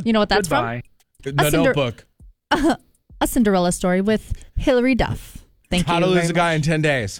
You know what that's Goodbye. The Notebook. from? A Cinderella Story with Hilary Duff. Thank How you to very Lose a Guy much. in 10 Days.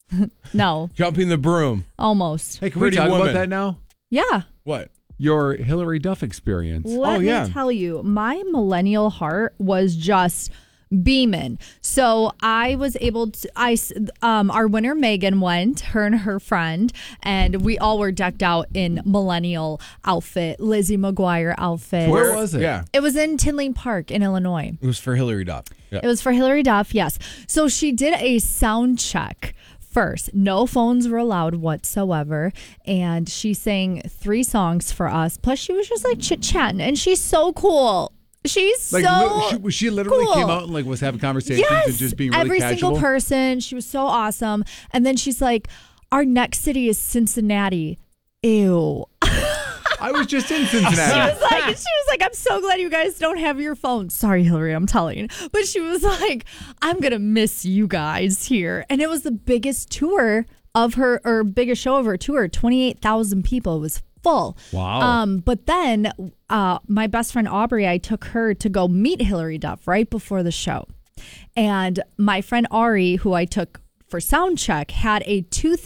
No, Jumping the Broom. almost. Hey, can we Pretty talk Woman. about that now? Yeah. What? Your Hillary Duff experience. Let yeah. me tell you, my millennial heart was just beaming. So I was able to, our winner Megan went, her and her friend, and we all were decked out in millennial outfit, Lizzie McGuire outfit. Where was it? Yeah. It was in Tinley Park in Illinois. It was for Hillary Duff. Yeah. It was for Hilary Duff, yes. So she did a sound check first. No phones were allowed whatsoever. And she sang 3 songs for us. Plus, she was just like chit-chatting. And she's so cool. She's Like, so she literally cool. came out and like was having conversations Yes, and just being really every casual. single person. She was so awesome. And then she's like, our next city is Cincinnati. Ew. I was just in She Cincinnati. was like, I'm so glad you guys don't have your phone. Sorry, Hillary, I'm telling you. But she was like, I'm going to miss you guys here. And it was the biggest tour of her, or biggest show of her tour. 28,000 people. It was full. Wow. But then my best friend Aubrey, I took her to go meet Hillary Duff right before the show. And my friend Ari, who I took for sound check, had a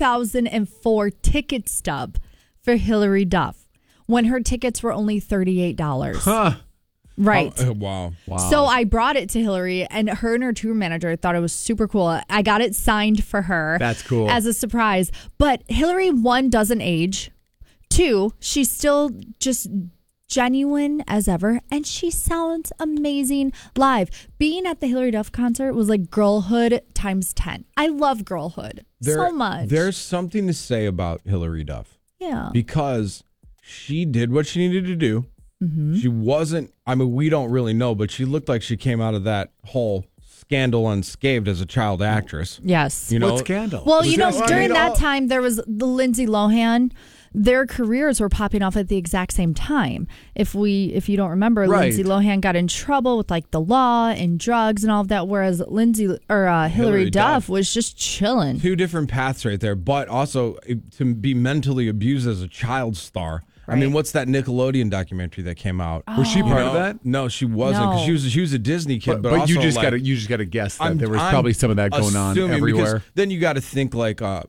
2004 ticket stub for Hillary Duff when her tickets were only $38. Huh. Right. Oh, wow. So I brought it to Hillary, and her tour manager thought it was super cool. I got it signed for her. That's cool. As a surprise. But Hillary, 1, doesn't age. 2, she's still just genuine as ever, and she sounds amazing live. Being at the Hillary Duff concert was like girlhood times 10. I love girlhood so much. There's something to say about Hillary Duff. Yeah. Because she did what she needed to do. Mm-hmm. She wasn't, I mean, we don't really know, but she looked like she came out of that whole scandal unscathed as a child actress. Yes. You know, What scandal? Well, you know, Well, I during mean, that all- time, there was the Lindsay Lohan. Their careers were popping off at the exact same time. If you don't remember, Right. Lindsay Lohan got in trouble with like the law and drugs and all of that, whereas Hillary Duff was just chilling. Two different paths right there, but also to be mentally abused as a child star. I mean, Right. what's that Nickelodeon documentary that came out? Was she You part know? of that? No, she wasn't, because No. she was a Disney kid. But you also, just like, got to guess that I'm- there was I'm probably some of that going on assuming, everywhere. because then you got to think like Shia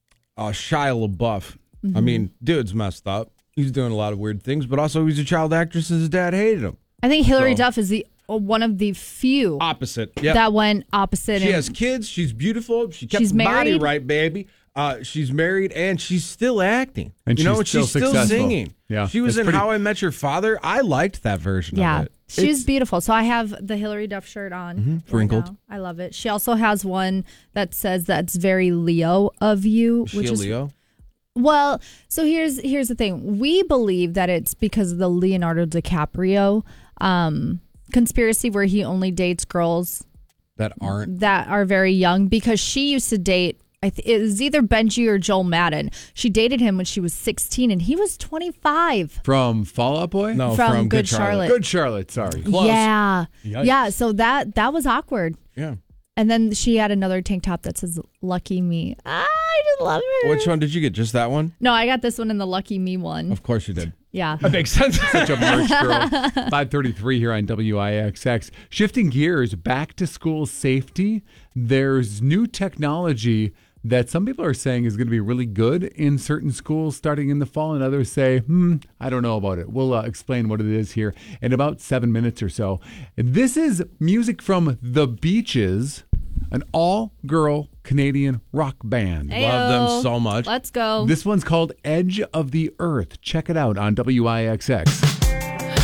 LaBeouf. Mm-hmm. I mean, dude's messed up. He's doing a lot of weird things, but also he's a child actress, and his dad hated him. I think Hillary So- Duff is the one of the few Opposite. Yeah. that went opposite. She and- has kids. She's beautiful. She kept She's the body married. right, baby. She's married, and she's still acting. And you know, she's still she's still successful. singing. Yeah, she was it's in pretty- How I Met Your Father. I liked that version Yeah, of it. she's beautiful. So I have the Hillary Duff shirt on. right Wrinkled. now. I love it. She also has one that says that's very Leo of you, Is she which a is Leo? well. So here's the thing. We believe that it's because of the Leonardo DiCaprio conspiracy, where he only dates girls That aren't. that are very young, because she used to date. It was either Benji or Joel Madden. She dated him when she was 16, and he was 25. From Fall Out Boy? No, From Good Charlotte. Good Charlotte, sorry. Close. Yeah, Yikes. yeah. So that was awkward. Yeah. And then she had another tank top that says "Lucky Me." I just love her. Which one did you get? Just that one? No, I got this one in the Lucky Me one. Of course you did. Yeah. That makes sense. Such a merch girl. 5:33 here on WIXX. Shifting gears, back to school safety. There's new technology that some people are saying is going to be really good in certain schools starting in the fall, and others say, I don't know about it. We'll explain what it is here in about 7 minutes or so. This is music from The Beaches, an all-girl Canadian rock band. Love them so much. Let's go. This one's called Edge of the Earth. Check it out on WIXX.